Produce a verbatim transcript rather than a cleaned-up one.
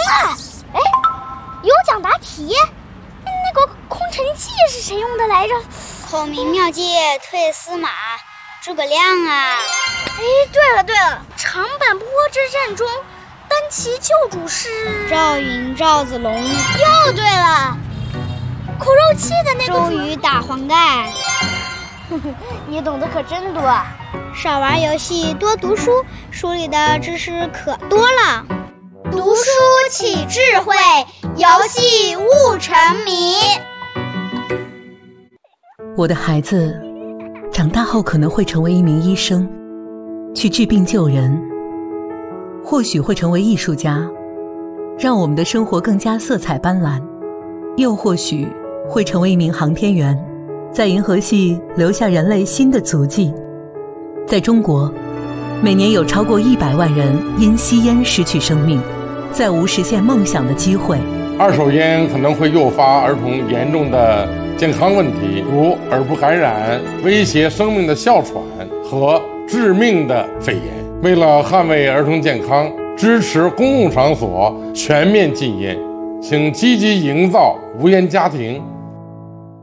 了！哎，有奖答题，那个空城计是谁用的来着？ 孔明妙计退司马，诸葛亮啊！ 哎，对了对了，长坂坡之战中，单骑救主是赵云、赵子龙。 又对了，苦肉计的那个周瑜打黄盖。 你懂得可真多。 少玩游戏，多读书，书里的知识可多了。 读书起智慧，游戏悟沉迷。 我的孩子长大后可能会成为一名医生，去治病救人，或许会成为艺术家，让我们的生活更加色彩斑斓，又或许会成为一名航天员，在银河系留下人类新的足迹。在中国，每年有超过一百万人因吸烟失去生命，再无实现梦想的机会。 二手烟可能会诱发儿童严重的健康问题，如耳部感染、威胁生命的哮喘和致命的肺炎。为了捍卫儿童健康，支持公共场所全面禁烟，请积极营造无烟家庭。